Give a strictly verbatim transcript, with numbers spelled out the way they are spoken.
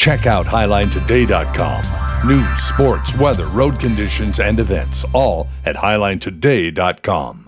Check out highline today dot com. News, sports, weather, road conditions, and events, all at highline today dot com.